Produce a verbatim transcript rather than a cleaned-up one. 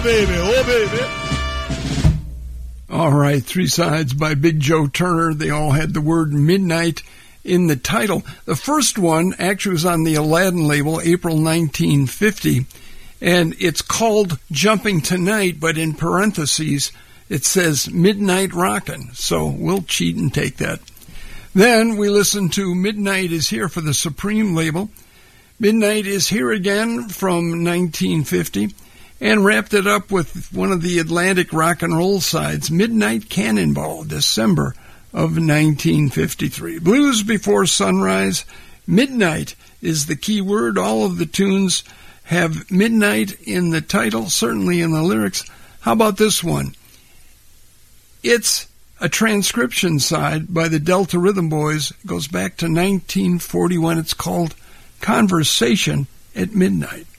baby, oh, baby. All right, Three Sides by Big Joe Turner. They all had the word midnight in the title. The first one actually was on the Aladdin label, April nineteen fifty, and it's called Jumping Tonight, but in parentheses, it says Midnight Rockin', so we'll cheat and take that. Then we listen to Midnight is Here for the Supreme label. Midnight is Here Again from nineteen fifty, and wrapped it up with one of the Atlantic rock and roll sides, Midnight Cannonball, December of nineteen fifty-three. Blues Before Sunrise. Midnight is the key word. All of the tunes have midnight in the title, certainly in the lyrics. How about this one? It's a transcription side by the Delta Rhythm Boys. It goes back to nineteen forty-one. It's called Conversation at Midnight.